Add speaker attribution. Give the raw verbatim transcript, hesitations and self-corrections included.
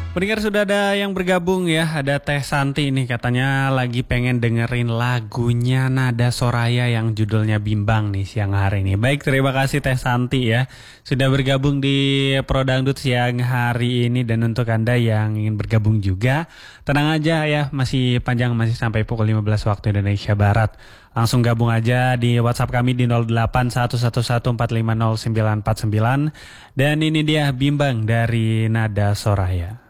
Speaker 1: Pendengar sudah ada yang bergabung ya, ada Teh Santi nih katanya lagi pengen dengerin lagunya Nada Soraya yang judulnya Bimbang nih siang hari ini. Baik, terima kasih Teh Santi ya sudah bergabung di Pro Dangdut siang hari ini, dan untuk Anda yang ingin bergabung juga tenang aja ya, masih panjang, masih sampai pukul lima belas waktu Indonesia Barat. Langsung gabung aja di WhatsApp kami di nol delapan satu satu satu empat lima nol sembilan empat sembilan, dan ini dia Bimbang dari Nada Soraya.